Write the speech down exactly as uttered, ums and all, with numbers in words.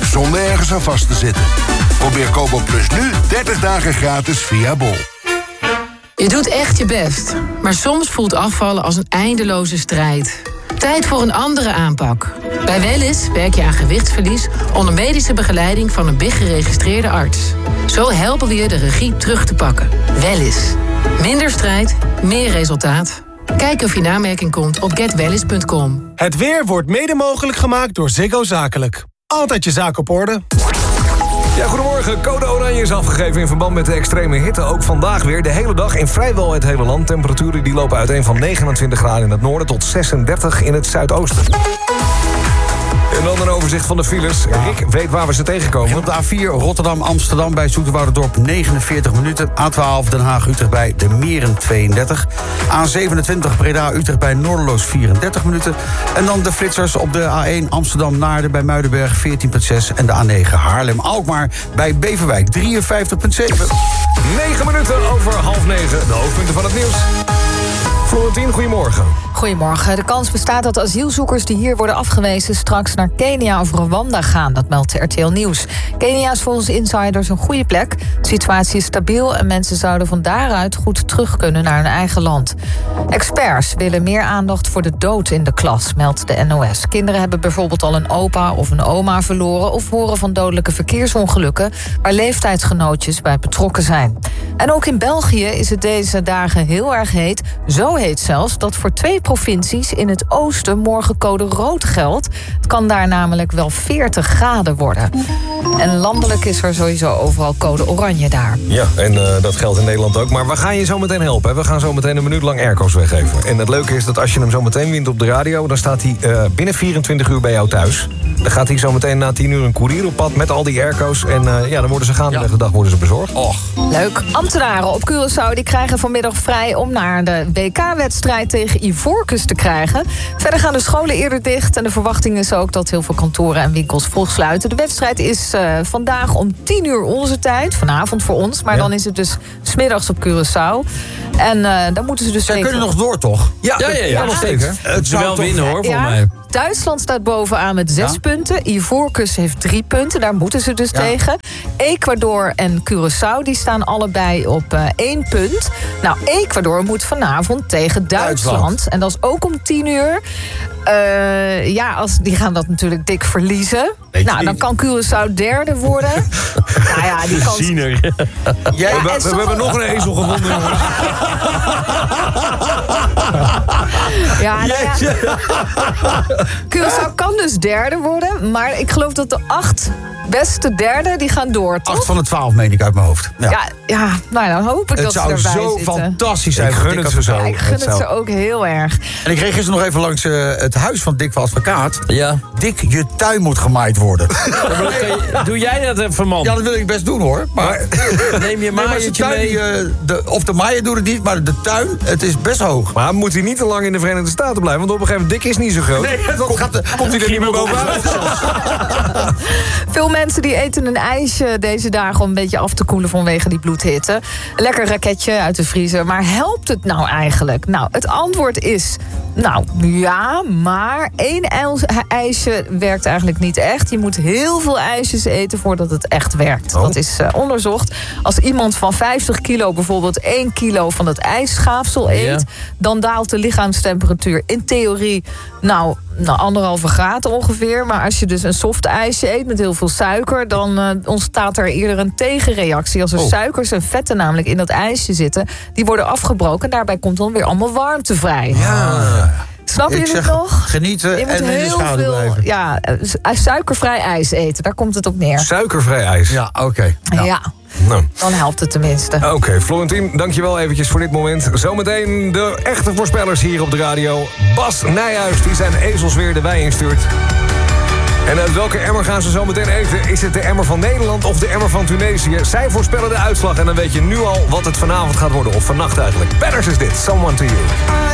zonder ergens aan vast te zitten. Probeer Kobo Plus nu dertig dagen gratis via Bol. Je doet echt je best, maar soms voelt afvallen als een eindeloze strijd. Tijd voor een andere aanpak. Bij Wellys werk je aan gewichtsverlies onder medische begeleiding van een B I G-geregistreerde arts. Zo helpen we je de regie terug te pakken. Wellys. Minder strijd, meer resultaat. Kijk of je in aanmerking komt op get wellys punt com. Het weer wordt mede mogelijk gemaakt door Ziggo Zakelijk. Altijd je zaak op orde. Ja, goedemorgen. Code oranje is afgegeven in verband met de extreme hitte. Ook vandaag weer, de hele dag in vrijwel het hele land. Temperaturen die lopen uiteen van negenentwintig graden in het noorden tot zesendertig in het zuidoosten. En dan een overzicht van de files. Ja. Rick weet waar we ze tegenkomen. Op de A vier Rotterdam-Amsterdam bij Zoeterwouderdorp negenenveertig minuten. A twaalf Den Haag-Utrecht bij de Meren tweeëndertig. A zevenentwintig Breda-Utrecht bij Noorderloos vierendertig minuten. En dan de flitsers op de A één Amsterdam-Naarden bij Muidenberg veertien komma zes. En de A negen Haarlem-Alkmaar bij Beverwijk drieënvijftig komma zeven. negen minuten over half negen. De hoofdpunten van het nieuws. Florentien, goedemorgen. Goedemorgen. De kans bestaat dat asielzoekers die hier worden afgewezen straks naar Kenia of Rwanda gaan. Dat meldt R T L Nieuws. Kenia is volgens insiders een goede plek. De situatie is stabiel en mensen zouden van daaruit goed terug kunnen naar hun eigen land. Experts willen meer aandacht voor de dood in de klas, meldt de N O S. Kinderen hebben bijvoorbeeld al een opa of een oma verloren of horen van dodelijke verkeersongelukken waar leeftijdsgenootjes bij betrokken zijn. En ook in België is het deze dagen heel erg heet. Zo heet zelfs dat voor twee provincies in het oosten morgen code rood geldt. Het kan daar namelijk wel veertig graden worden. En landelijk is er sowieso overal code oranje daar. Ja, en uh, dat geldt in Nederland ook. Maar we gaan je zo meteen helpen. Hè? We gaan zo meteen een minuut lang airco's weggeven. En het leuke is dat als je hem zo meteen wint op de radio, dan staat hij uh, binnen vierentwintig uur bij jou thuis. Dan gaat hij zo meteen na tien uur een koerier op pad met al die airco's. En uh, ja, dan worden ze gaandeweg ja. de dag worden ze bezorgd. Och. Leuk. Ambtenaren op Curaçao die krijgen vanmiddag vrij om naar de W K-wedstrijd tegen Ivoorkust te krijgen. Verder gaan de scholen eerder dicht en de verwachting is ook dat heel veel kantoren en winkels vroeg sluiten. De wedstrijd is uh, vandaag om tien uur onze tijd, vanavond voor ons, maar ja. dan is het dus 's middags op Curaçao. En uh, dan moeten ze dus... Zij kunnen nog door, toch? Ja, ja, ja, ja, ja nog steeds. Het zou wel winnen, hoor, volgens ja. mij. Duitsland staat bovenaan met zes ja? punten. Ivoorkust heeft drie punten, daar moeten ze dus ja. tegen. Ecuador en Curaçao die staan allebei op uh, één punt. Nou, Ecuador moet vanavond tegen Duitsland. Duitsland. En dat is ook om tien uur. Uh, ja, als, die gaan dat natuurlijk dik verliezen. Weet nou, dan kan Curaçao derde worden. nou ja, die kans... Ziener. Ja, we, we, we hebben nog een ezel gevonden, jongens. ja, nou ja. Curaçao kan dus derde worden. Maar ik geloof dat de acht beste derde, die gaan door, toch? acht van de twaalf, meen ik uit mijn hoofd. Ja, ja, ja nou dan hoop ik het dat ze erbij zitten. Het zou zo fantastisch zijn. Ik gun het ze zo. Ja, ik gun het, het ze ook heel erg. En ik reed gisteren nog even langs uh, het huis van Dick van Advocaat. Ja. Dick, je tuin moet gemaaid worden. Ja, doe jij dat even, man? Ja, dat wil ik best doen, hoor. Maar neem je maaiertje nee, mee. Uh, de, of de maaier doet het niet, maar de tuin, het is best hoog. Maar moet hij niet te lang in de Verenigde Staten blijven? Want op een gegeven moment, Dick is niet zo groot. Nee, dat Kom, gaat, komt hij er niet meer bovenuit? Veel mensen die eten een ijsje deze dagen om een beetje af te koelen vanwege die bloedhitte. Lekker raketje uit de vriezer. Maar helpt het nou eigenlijk? Nou, het antwoord is... Nou, ja, maar één ijsje werkt eigenlijk niet echt. Je moet heel veel ijsjes eten voordat het echt werkt. Oh. Dat is uh, onderzocht. Als iemand van vijftig kilo bijvoorbeeld één kilo van het ijsschaafsel eet... Ja. dan daalt de lichaamstemperatuur in theorie... nou, nou anderhalve graad ongeveer. Maar als je dus een soft ijsje eet met heel veel suiker... dan uh, ontstaat er eerder een tegenreactie. Als er oh. suikers en vetten namelijk in dat ijsje zitten... die worden afgebroken en daarbij komt dan weer allemaal warmte vrij. Ja. Snap je ik het zeg, nog? Genieten je moet en in de schade veel, blijven. Ja, suikervrij ijs eten, daar komt het op neer. Suikervrij ijs? Ja, oké. Okay. Ja. ja. Nou. Dan helpt het tenminste. Oké, okay, Florentien, dankjewel eventjes voor dit moment. Zometeen de echte voorspellers hier op de radio. Bas Nijhuis, die zijn ezels weer de wei instuurt. En uit welke emmer gaan ze zo meteen eten? Is het de emmer van Nederland of de emmer van Tunesië? Zij voorspellen de uitslag en dan weet je nu al wat het vanavond gaat worden. Of vannacht eigenlijk. Banners is dit, Someone to You.